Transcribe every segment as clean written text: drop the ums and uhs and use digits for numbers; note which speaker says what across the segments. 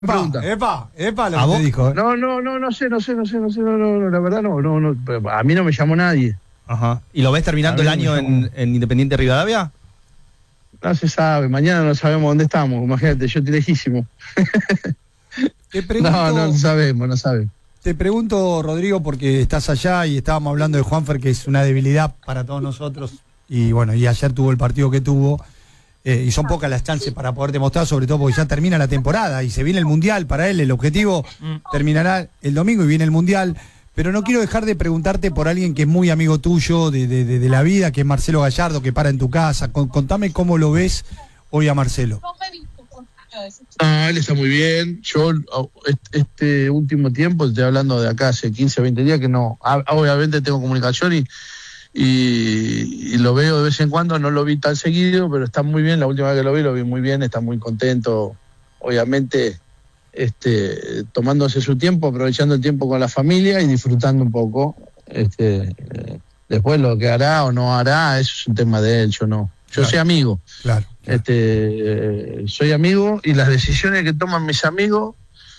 Speaker 1: Epa, lo que te dijo.
Speaker 2: No sé, la verdad no, a mí no me llamó nadie.
Speaker 3: Ajá. ¿Y lo ves terminando el año en Independiente Rivadavia?
Speaker 2: No se sabe, mañana no sabemos dónde estamos, imagínate, yo estoy lejísimo.
Speaker 1: Te pregunto,
Speaker 2: no sabemos.
Speaker 1: Te pregunto, Rodrigo, porque estás allá y estábamos hablando de Juanfer, que es una debilidad para todos nosotros, y bueno, y ayer tuvo el partido que tuvo, y son pocas las chances para poder demostrar, sobre todo porque ya termina la temporada y se viene el Mundial para él, el objetivo terminará el domingo y viene el Mundial, pero no quiero dejar de preguntarte por alguien que es muy amigo tuyo de la vida, que es Marcelo Gallardo, que para en tu casa. Contame cómo lo ves hoy a Marcelo.
Speaker 2: Él está muy bien. Yo este último tiempo, estoy hablando de acá hace 15, 20 días, que no, obviamente tengo comunicación y lo veo de vez en cuando, no lo vi tan seguido, pero está muy bien. La última vez que lo vi muy bien, está muy contento, obviamente tomándose su tiempo, aprovechando el tiempo con la familia y disfrutando un poco. Después lo que hará o no hará, eso es un tema de él, yo no. Yo
Speaker 1: Claro.
Speaker 2: soy amigo.
Speaker 1: Claro.
Speaker 2: Soy amigo y las decisiones que toman mis amigos,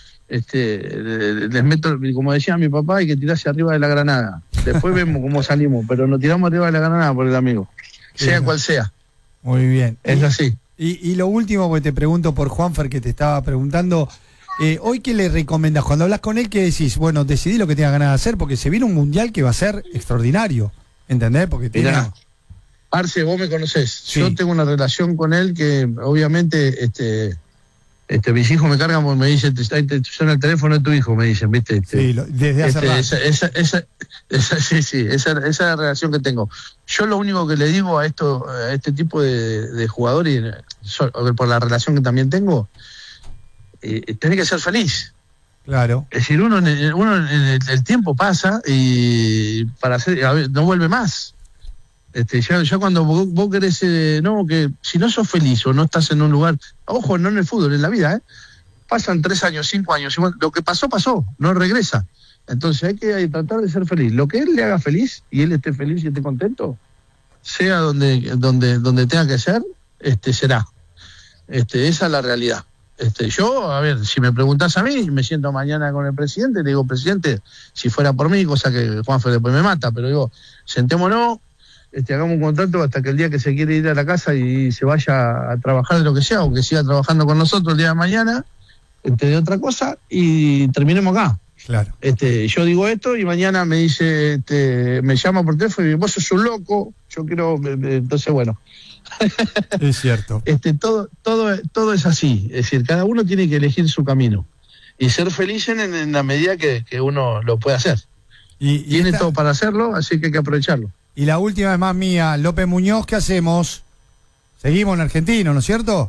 Speaker 2: les meto, como decía mi papá, hay que tirarse arriba de la granada. Después vemos cómo salimos, pero nos tiramos arriba de la granada por el amigo, sea cual sea.
Speaker 1: Muy bien.
Speaker 2: Es así.
Speaker 1: Y lo último, porque te pregunto por Juanfer, que te estaba preguntando, hoy ¿qué le recomendás? Cuando hablas con él, ¿qué decís? Bueno, decidí lo que tengas ganas de hacer, porque se viene un Mundial que va a ser extraordinario, ¿entendés? Porque
Speaker 2: Mirá, Arce, vos me conocés.
Speaker 1: Sí.
Speaker 2: Yo tengo una relación con él que obviamente mis hijos me cargan porque me dicen, te suena el teléfono de tu hijo, me dicen, ¿viste?
Speaker 1: sí, desde hace rato.
Speaker 2: Esa es la relación que tengo. Yo lo único que le digo a este tipo de jugadores, por la relación que también tengo, tenés que ser feliz.
Speaker 1: Claro.
Speaker 2: Es decir, uno en el tiempo pasa y no vuelve más. Ya cuando vos querés, que si no sos feliz o no estás en un lugar, ojo, no en el fútbol, en la vida, pasan 3 años, 5 años, lo que pasó, no regresa. Entonces hay que tratar de ser feliz. Lo que él le haga feliz y él esté feliz y esté contento, sea donde tenga que ser, será. Esa es la realidad. Yo, a ver, si me preguntás a mí, me siento mañana con el presidente, le digo, presidente, si fuera por mí, cosa que Juanfer después me mata, pero digo, sentémonos, hagamos un contrato hasta que el día que se quiere ir a la casa y se vaya a trabajar de lo que sea, o que siga trabajando con nosotros el día de mañana, de otra cosa, y terminemos acá.
Speaker 1: Claro.
Speaker 2: Yo digo esto y mañana me dice, me llama por teléfono y vos sos un loco, yo quiero, entonces bueno.
Speaker 1: Es cierto.
Speaker 2: Todo es así, es decir, cada uno tiene que elegir su camino y ser feliz en la medida que uno lo puede hacer. Tiene todo para hacerlo, así que hay que aprovecharlo.
Speaker 1: Y la última es más mía, López Muñoz, ¿qué hacemos? Seguimos en argentino, ¿no es cierto?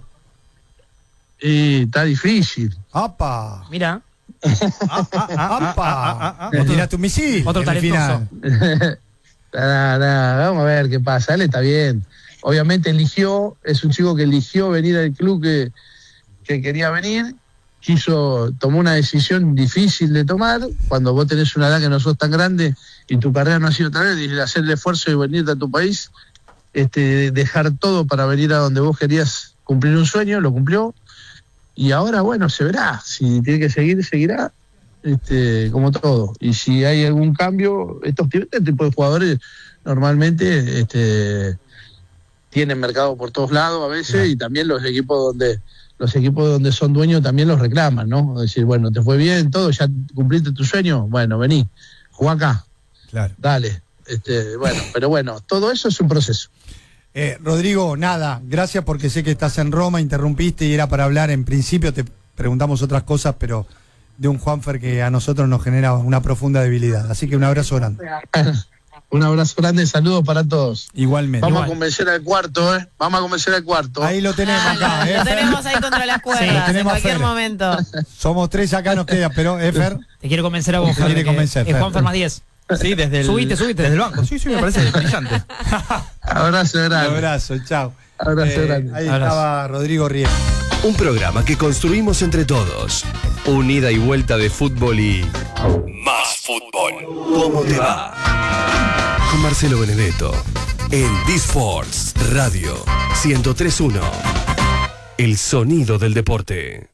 Speaker 2: Está difícil.
Speaker 1: ¡Apa!
Speaker 4: Mira.
Speaker 1: ¡Apa! ¿No tiraste un misil?
Speaker 4: Otro
Speaker 1: en el
Speaker 4: talentoso.
Speaker 1: final?
Speaker 2: Vamos a ver qué pasa, él está bien. Obviamente es un chico que eligió venir al club que quería venir, tomó una decisión difícil de tomar, cuando vos tenés una edad que no sos tan grande y tu carrera no ha sido tan grande, y hacer el esfuerzo de venirte a tu país, dejar todo para venir a donde vos querías cumplir un sueño, lo cumplió, y ahora bueno, se verá, si tiene que seguir, seguirá, como todo, y si hay algún cambio, este tipo de jugadores normalmente tienen mercado por todos lados a veces, y también los equipos donde son dueños también los reclaman, ¿no? Es decir, bueno, te fue bien, todo, ya cumpliste tu sueño, bueno, vení, jugá acá.
Speaker 1: Claro.
Speaker 2: Dale. Pero bueno, todo eso es un proceso.
Speaker 1: Rodrigo, nada, gracias porque sé que estás en Roma, interrumpiste y era para hablar, en principio te preguntamos otras cosas, pero de un Juanfer que a nosotros nos genera una profunda debilidad. Así que un abrazo grande.
Speaker 2: Un abrazo grande, saludos para todos.
Speaker 1: Igualmente.
Speaker 2: Vamos a convencer al cuarto, Vamos a convencer al cuarto.
Speaker 1: Ahí lo tenemos acá,
Speaker 5: Lo tenemos ahí contra las cuerdas, en cualquier momento.
Speaker 1: Somos 3 acá, nos queda, pero Efer.
Speaker 4: Te quiero convencer a vos,
Speaker 1: Te quiere convencer,
Speaker 4: es Juanfer más 10.
Speaker 3: Sí,
Speaker 4: Subite.
Speaker 3: Desde el banco. Sí, me parece brillante.
Speaker 2: Abrazo grande.
Speaker 1: Un abrazo, chao.
Speaker 2: Abrazo grande.
Speaker 1: Ahí estaba Rodrigo Riera.
Speaker 6: Un programa que construimos entre todos. Un ida y vuelta de fútbol y más fútbol. ¿Cómo te va? Con Marcelo Benedetto en D-Sports Radio 103.1. El sonido del deporte.